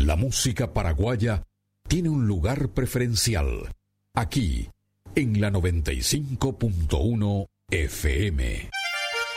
La música paraguaya tiene un lugar preferencial aquí en la 95.1 FM.